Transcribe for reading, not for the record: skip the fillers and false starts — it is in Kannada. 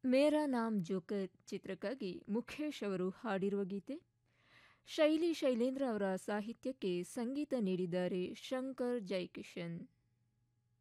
ಮೇರಾ ನಾಮ್ ಜೋಕರ್ ಚಿತ್ರಕ್ಕಾಗಿ ಮುಖೇಶ್ ಅವರು ಹಾಡಿರುವ ಗೀತೆ. ಶೈಲೇಂದ್ರ ಅವರ ಸಾಹಿತ್ಯಕ್ಕೆ ಸಂಗೀತ ನೀಡಿದ್ದಾರೆ ಶಂಕರ್ ಜೈಕಿಶನ್.